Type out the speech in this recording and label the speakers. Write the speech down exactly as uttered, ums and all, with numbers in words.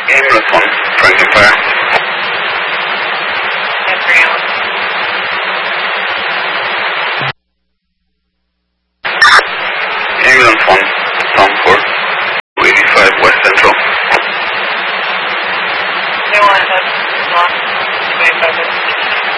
Speaker 1: Ambulance one, Franklin Fire. Ambulance one, Tom four, two eighty-five West Central.
Speaker 2: They want to have lost twenty-five minutes.